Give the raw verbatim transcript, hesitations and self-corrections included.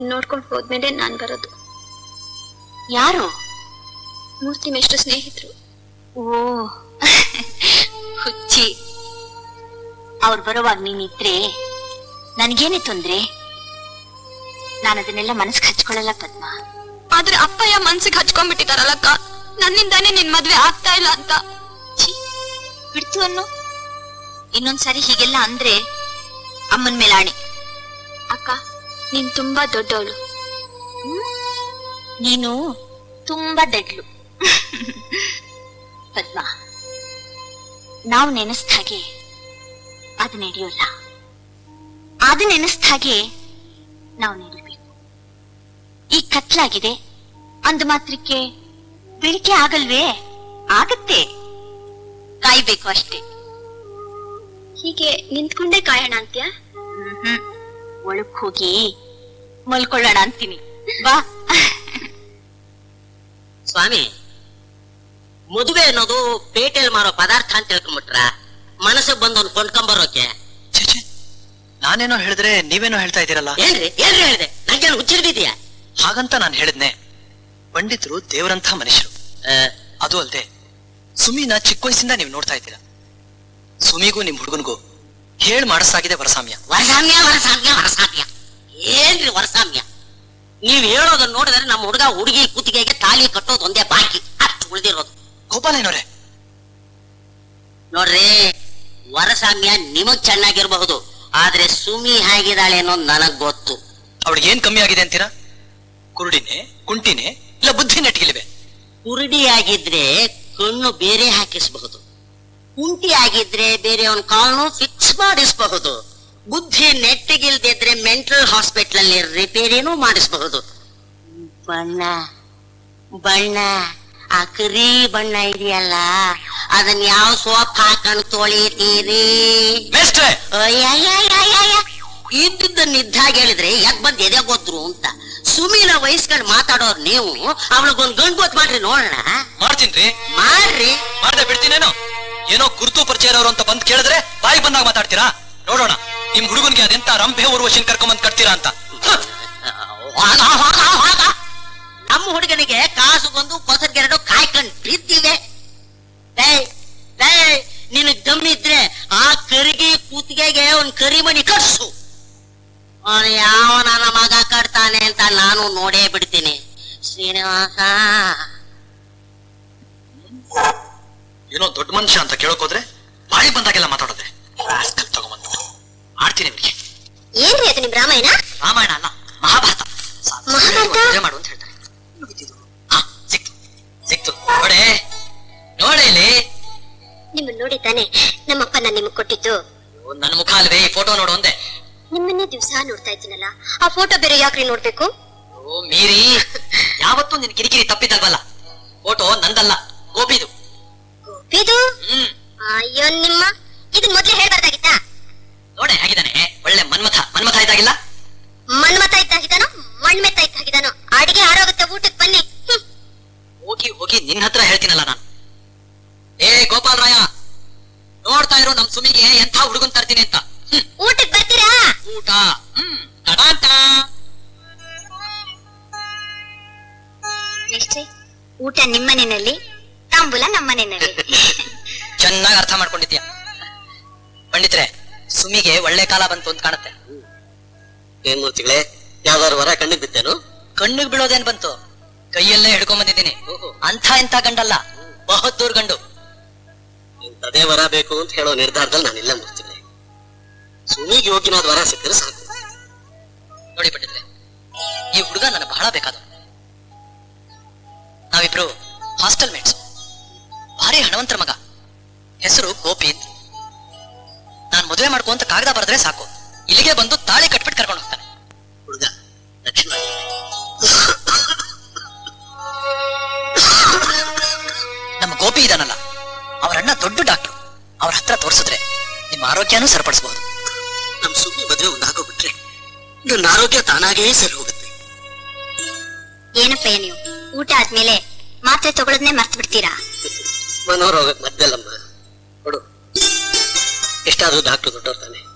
ನೋಡ್ಕೊಂಡು ಹೋದ್ಮೇಲೆ ನಾನ್ ಬರೋದು. ಯಾರು? ಮೂರ್ತಿ ಮೇಷ್ಟ್ರ ಸ್ನೇಹಿತರು. ಓ ಹುಚ್ಚಿ. ಅವ್ರು ಬರುವಾಗ ನೀನಿದ್ರೆ ನನ್ಗೇನೆ ತೊಂದ್ರೆ. ನಾನು ಅದನ್ನೆಲ್ಲ ಮನಸ್ಸಿಗೆ ಹಚ್ಕೊಳ್ಳಲ್ಲ ಪದ್ಮ. ಆದ್ರೆ ಅಪ್ಪಯ್ಯ ಮನ್ಸಿಗೆ ಹಚ್ಕೊಂಡ್ಬಿಟ್ಟಿದಾರಲ್ಲಕ್ಕ, ನನ್ನಿಂದಾನೇ ನಿನ್ ಮದ್ವೆ ಆಗ್ತಾ ಇಲ್ಲ ಅಂತ. ಬಿಡ್ತು ಅನ್ನು. ಇನ್ನೊಂದ್ಸರಿ ಹೀಗೆಲ್ಲ ಅಂದ್ರೆ ಅಮ್ಮನ್ ಮೇಲೆ ಆಣೆ. ಅಕ್ಕ, ನೀನ್ ತುಂಬಾ ದೊಡ್ಡವಳು. ನೀನು ತುಂಬಾ ದಡ್ಲು. ಪದ್ಮ, ನಾವು ನೆನೆಸ್ದ ಹಾಗೆ ಅದು ನಡೆಯೋಲ್ಲ. ಅದು ನೆನೆಸ್ದ ಹಾಗೆ ನಾವು ನಡಿಬೇಕು. ಈ ಕತ್ಲಾಗಿದೆ ಅಂದ ಮಾತ್ರಕ್ಕೆ ಬೆಳಿಗ್ಗೆ ಆಗಲ್ವೇ? ಆಗತ್ತೆ, ಕಾಯ್ಬೇಕು ಅಷ್ಟೇ. ಹೀಗೆ ನಿಂತ್ಕೊಂಡೇ ಕಾಯೋಣ ಅಂತ್ಯ? ಹ್ಮ್ ಒಳಕ್ ಹೋಗಿ ಮಲ್ಕೊಳ್ಳೋಣ ಅಂತೀನಿ. ಬಾ. ಸ್ವಾಮಿ, ಮದುವೆ ಅನ್ನೋದು ಪೇಟೆಯಲ್ಲಿ ಮಾರೋ ಪದಾರ್ಥ ಅಂತ ತಿಳ್ಕೊಂಡ್ಬಿಟ್ರ ಮನಸ್ಸಿಗೆ ಬಂದವನ್ ಕೊಂಡ್ಕೊಂಬರೋಕೆ. ನಾನೇನೋ ಹೇಳಿದ್ರೆ ನೀವೇನೋ ಹೇಳ್ತಾ ಇದ್ದೀರಲ್ಲ. ಏನ್ರಿ ಏನ್ರಿ ಹೇಳಿದೆ? ನಂಗೇನು ಹುಚ್ಚಿಡ್ದಿದ್ಯಾ? ಹಾಗಂತ ನಾನು ಹೇಳಿದ್ನೆ. ಪಂಡಿತರು ದೇವರಂತ ಮನುಷ್ಯರು. ಅದು ಅಲ್ದೆ ಸುಮಿನ ಚಿಕ್ಕ ವಯಸ್ಸಿಂದ ನೀವು ನೋಡ್ತಾ ಇದ್ದೀರಾ. ಸುಮಿಗೂ ನಿಮ್ ಹುಡುಗನ್ಗೂ ಹೇಳ್ ಮಾಡಿಸಾಗಿದೆ ವರಸಾಮ್ಯ. ವರಸಾಮ್ಯ ವರಸಾಮ್ಯ ವರಸಾಮ್ಯ ಏನ್ರಿ ವರಸಾಮ್ಯ? ನೀವ್ ಹೇಳೋದನ್ನ ನೋಡಿದ್ರೆ ನಮ್ಮ ಹುಡುಗ ಹುಡುಗಿ ಕುತ್ತಿಗೆಗೆ ತಾಳಿ ಕಟ್ಟೋದು ಒಂದೇ ಬಾಕಿ, ಅಷ್ಟು ಉಳಿದಿರೋದು. ಗೋಪಾಲೇನವ್ರೆ ನೋಡ್ರಿ, ವರಸಾಮ್ಯ ನಿಮಗ್ ಚೆನ್ನಾಗಿರ್ಬಹುದು, ಆದ್ರೆ ಸುಮಿ ಹೇಗಿದ್ದಾಳೆ ಅನ್ನೋದು ನನಗ್ ಗೊತ್ತು. ಅವಳಿಗೆ ಏನ್ ಕಮ್ಮಿ ಆಗಿದೆ ಅಂತೀರಾ? ಕುರುಡಿನೇ, ಕುಂಟಿನೇ, ಇಲ್ಲ ಬುದ್ಧಿ ನೆಟ್ಗಿಲ್ವೇ? ಕುರುಡಿ ಆಗಿದ್ರೆ ಕಣ್ಣು ಬೇರೆ ಹಾಕಿಸಬಹುದು, ಕುಂಟಿ ಆಗಿದ್ರೆ ಬೇರೆ ಅವನ್ ಕಾಲ್ನು ಫಿಕ್ಸ್ ಮಾಡಿಸಬಹುದು, ಬುದ್ಧಿ ನೆಟ್ಟಿಗಿಲ್ದಿದ್ರೆ ಮೆಂಟಲ್ ಹಾಸ್ಪಿಟಲ್ ಅಲ್ಲಿ ರಿಪೇರಿನೂ ಮಾಡಿಸಬಹುದು. ಬಣ್ಣ ಬಣ್ಣ ಆ ಕರಿ ಬಣ್ಣ ಇದೆಯಲ್ಲ, ಅದನ್ನ ಯಾವ ಸೋಪ್ ಹಾಕೊಂಡು ತೊಳಿತೀರಿ? ಇದ್ದನ್ನ ಇದ್ದಾಗ ಹೇಳಿದ್ರೆ ಯಾಕೆ ಬಂದ್ ಎದೆ ಗೊದ್ರು ಅಂತ. ಸುಮಿನ ವಯಸ್ಕೊಂಡು ಮಾತಾಡೋರ್ ನೀವು ಅವಳಿಗೊಂದ್ ಗಂಡು ಗೊತ್ತು ಮಾಡ್ರಿ ನೋಡೋಣ. ಮಾಡ್ತೀನ್ರಿ, ಮಾಡ್ರಿ. ಮಾಡ್ದೆ ಬಿಡ್ತೀನೇನೋ. ಏನೋ ಗುರುತು ಪರಿಚಯ ಇರೋರು ಅಂತ ಬಂದ್ ಕೇಳಿದ್ರೆ ಬಾಯಿ ಬಂದಾಗ ಮಾತಾಡ್ತೀರಾ? ನೋಡೋಣ ನಿಮ್ ಹುಡುಗನ್ಗೆ ಅದೆಂತ ರಂಭೆ ಊರ್ವಶಿನ್ ಕರ್ಕೊಂಬಂದ್ ಕಟ್ತೀರಾ ಅಂತ. ನಮ್ಮ ಹುಡುಗನಿಗೆ ಕಾಸು ಬಂದು ಕೊಸರ್ಗೆರಡು ಕಾಯ್ಕೊಂಡ್ ಬಿದ್ದಿವೆ. ನಿನಗ್ ದಮ್ಮಿದ್ರೆ ಆ ಕರಿಗೆ ಕೂತಿಗೆಗೆ ಒಂದ್ ಕರಿಮಣಿ ಕಟ್ಸು. ಅವನು ಯಾವ ನನ್ನ ಮಗ ಕಟ್ತಾನೆ ಅಂತ ನಾನು ನೋಡೇ ಬಿಡ್ತೀನಿ. ಶ್ರೀನಿವಾಸ, ಏನೋ ದೊಡ್ಡ ಮನುಷ್ಯ ಅಂತ ಕೇಳೋಕೋದ್ರೆ ಬಾಯಿ ಬಂದಾಗೆಲ್ಲ ಮಾತಾಡೋದ್ರೆ ತಗೊಂಬಂದು ಆಡ್ತೀನಿ ನಿಮ್ಗೆ. ಏನ್ರಿ ಅದು ನಿಮ್ ರಾಮಾಯಣ? ರಾಮಾಯಣ ಅಲ್ಲ, ಮಹಾಭಾರತ. ಮಹಾಭಾರತ ಮಾಡು ಅಂತ ಹೇಳ್ತಾರೆ. ಸಿಕ್ತು ಸಿಕ್ತು ನೋಡೆ ನೋಡೆ ಇಲ್ಲಿ. ನಿಮ್ಮನ್ನ ನೋಡಿ ತಾನೆ ನಮ್ಮಪ್ಪ ನಾನು ನಿಮಗ್ ಕೊಟ್ಟಿದ್ದು. ನನ್ ಮುಖ ಅಲ್ವೇ ಈ ಫೋಟೋ ನೋಡು ಒಂದೇ. ನಿಮ್ಮನ್ನೇ ದಿವಸ ನೋಡ್ತಾ ಇದ್ದೀನಲ್ಲ, ಆ ಫೋಟೋ ಬೇರೆ ಯಾಕ್ರಿ ನೋಡ್ಬೇಕು? ಓ ಮೀರಿ, ಯಾವತ್ತೂ ನಿನ್ ಕಿರಿಕಿರಿ ತಪ್ಪಿದಲ್ವಲ್ಲ. ಫೋಟೋ ನಂದಲ್ಲ, ಗೋಪಿದು. ಗೋಪಿದು? ಅಯ್ಯೋ ನಿಮ್ಮ, ಇದನ್ ಮೊದ್ಲೇ ಹೇಳ್ಬಾರ್ದಾಗಿತ್ತ? ನೋಡೆ ಆಗಿದ್ದಾನೆ, ಒಳ್ಳೆ ಮನ್ಮಥ. ಮನ್ಮಥ ಇದ್ದಾಗಿಲ್ಲ? ಮನ್ಮಥ ಇದ್ದಾಗಿದ್ದಾನೋ ಮಣ್ಮೆತ್ತ ಇದ್ದಾಗಿದ್ದಾನೋ? ಅಡಿಗೆ ಆರೋಗುತ್ತೆ, ಊಟಕ್ಕೆ ಬನ್ನಿ. ಹೋಗಿ ಹೋಗಿ ನಿನ್ ಹತ್ರ ಹೇಳ್ತೀನಲ್ಲ ನಾನು. ಏ ಗೋಪಾಲ್ ರಾಯ, ನೋಡ್ತಾ ಇರೋ ನಮ್ ಸುಮಿಗೆ ಎಂಥ ಹುಡುಗನ್ ತರ್ತೀನಿ ಅಂತ. ಊಟಕ್ಕೆ ಬರ್ತೀರಾ? ಊಟ ಹ್ಮ್ ತಡಾಂತ. ಎಷ್ಟೇ ಊಟ ನಿಮ್ಮನೆಯಲ್ಲಿ, ತಾಂಬೂಲ ನಮ್ಮನೆಯಲ್ಲಿ. ಚೆನ್ನಾಗಿ ಅರ್ಥ ಮಾಡ್ಕೊಂಡಿದ್ಯಾ ಪಂಡಿತ್ರೆ. ಸುಮಿಗೆ ಒಳ್ಳೆ ಕಾಲ ಬಂತು ಅಂತ ಕಾಣುತ್ತೆ. ಏನ್ ಮೂರ್ತಿಗಳೇ, ಯಾವ್ದಾದ್ರು ವರ ಕಣ್ಣಿಗೆ ಬಿತ್ತೇನು? ಕಣ್ಣಿಗೆ ಬೀಳೋದೇನ್ ಬಂತು, ಕೈಯಲ್ಲೇ ಹಿಡ್ಕೊಂಡ್ ಬಂದಿದ್ದೀನಿ. ಅಂಥ ಇಂಥ ಗಂಡಲ್ಲ, ಬಹದ್ದೂರ್ ಗಂಡು. ಇಂಥದೇ ವರ ಬೇಕು ಅಂತ ಹೇಳೋ ನಿರ್ಧಾರದಲ್ಲಿ ನಾನಿಲ್ಲ ಮೂರ್ತಿಗಳೇ. ಸುಮಿಗೆ ಯೋಗ್ಯನಾದ ವರ ಸಿಕ್ಕರೆ ಸಾಕು. ನೋಡಿ ಪಂಡಿತ್ರೆ, ಈ ಹುಡುಗ ನನಗೆ ಬಹಳ ಬೇಕಾದ. ನಾವಿಬ್ರು ಹಾಸ್ಟೆಲ್ ಮೇಟ್ಸು. ಭಾರಿ ಹಣವಂತರ ಮಗ, ಹೆಸರು ಗೋಪಿ. ನಾನ್ ಮದುವೆ ಮಾಡ್ಕೊಂತ ಕಾಗದ ಬರೆದ್ರೆ ಸಾಕು, ಇಲ್ಲಿಗೆ ಬಂದು ತಾಳಿ ಕಟ್ಬಿಟ್ಟು ಕರ್ಕೊಂಡು ಹೋಗ್ತಾನೆ. ಹುಡುಗ ದಕ್ಷಿಣ ನಮ್ಮ ಗೋಪಿ ಇದಾನಲ್ಲ, ಅವರಣ್ಣ ದೊಡ್ಡ ಡಾಕ್ಟರ್. ಅವ್ರ ಹತ್ರ ತೋರಿಸಿದ್ರೆ ನಿಮ್ಮ ಆರೋಗ್ಯನೂ ಸರಿಪಡಿಸಬಹುದು. ನಮ್ ಸುಮ್ಮನೆ ಮದುವೆ ಒಂದಾಗೋಗ್ಬಿಟ್ರೆ ನನ್ನ ಆರೋಗ್ಯ ತಾನಾಗೇ ಸರಿ ಹೋಗುತ್ತೆ. ಏನಪ್ಪಯ್ಯ ನೀವು ಊಟ ಆದ್ಮೇಲೆ ಮಾತ್ರೆ ತಗೊಳದ್ನೇ ಮರ್ತು ಬಿಡ್ತೀರಾ? ಮನೋರೋಗಕ್ಕೆ ಮದ್ದಲ್ಲಮ್ಮ. ನೋಡು, ಎಷ್ಟಾದ್ರೂ ಡಾಕ್ಟರ್ ದೊಡ್ಡವ್ರು ತಾನೆ.